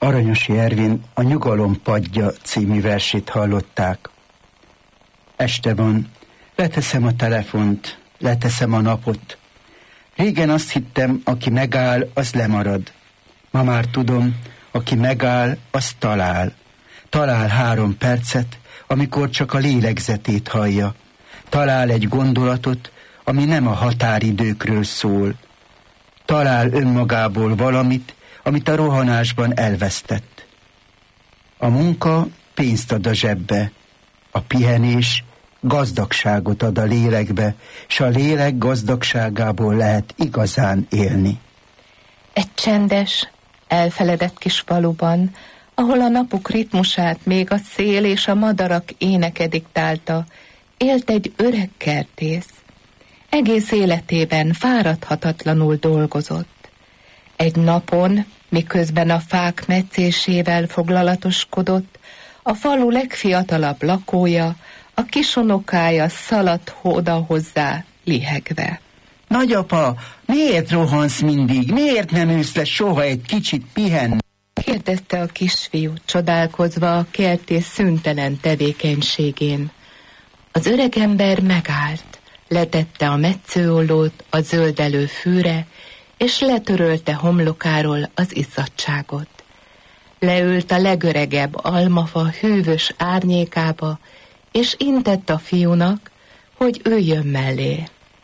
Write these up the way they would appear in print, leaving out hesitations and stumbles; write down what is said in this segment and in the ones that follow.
Aranyosi Ervin a Nyugalom padja című versét hallották. Este van, leteszem a telefont, leteszem a napot. Régen azt hittem, aki megáll, az lemarad. Ma már tudom, aki megáll, az talál. Talál 3 percet, amikor csak a lélegzetét hallja. Talál egy gondolatot, ami nem a határidőkről szól. Talál önmagából valamit, amit a rohanásban elvesztett. A munka pénzt ad a zsebbe, a pihenés gazdagságot ad a lélekbe, s a lélek gazdagságából lehet igazán élni. Egy csendes, elfeledett kis faluban, ahol a napok ritmusát még a szél és a madarak éneke diktálta, élt egy öreg kertész. Egész életében fáradhatatlanul dolgozott. Egy napon, miközben a fák metszésével foglalatoskodott, a falu legfiatalabb lakója, a kisunokája szaladt oda hozzá, lihegve. Nagyapa, miért rohansz mindig? Miért nem ülsz le soha egy kicsit pihenni? Kérdezte a kisfiú, csodálkozva a kertész szüntelen tevékenységén. Az öregember megállt, letette a metszőollót a zöldelő fűre, és letörölte homlokáról az izzadtságot. Leült a legöregebb almafa hűvös árnyékába, és intett a fiúnak, hogy üljön mellé.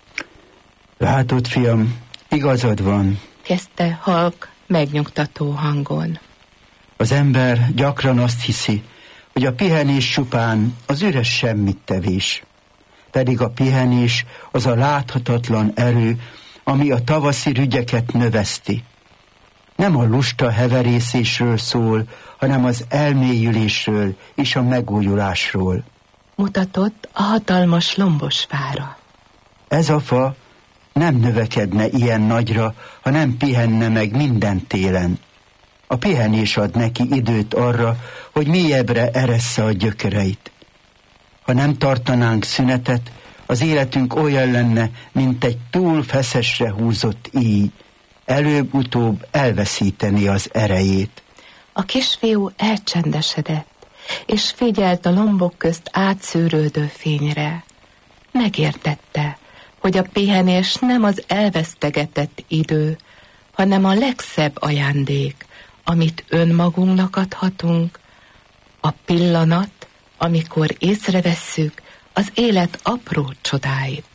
Látod, fiam, igazad van, kezdte halk, megnyugtató hangon. Az ember gyakran azt hiszi, hogy a pihenés csupán az üres semmittevés. Pedig a pihenés az a láthatatlan erő, ami a tavaszi rügyeket növeszti. Nem a lusta heverészésről szól, hanem az elmélyülésről és a megújulásról. Mutatott a hatalmas lombos fára. Ez a fa nem növekedne ilyen nagyra, ha nem pihenne meg minden télen. A pihenés ad neki időt arra, hogy mélyebbre eressze a gyökereit. Ha nem tartanánk szünetet, az életünk olyan lenne, mint egy túl feszesre húzott íj. Előbb-utóbb elveszíteni az erejét. A kisfiú elcsendesedett, és figyelt a lombok közt átszűrődő fényre. Megértette, hogy a pihenés nem az elvesztegetett idő, hanem a legszebb ajándék, amit önmagunknak adhatunk, a pillanat, amikor észrevesszük az élet apró csodáit.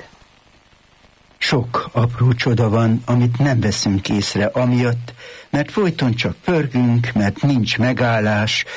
Sok apró csoda van, amit nem veszünk észre amiatt, mert folyton csak pörgünk, mert nincs megállás,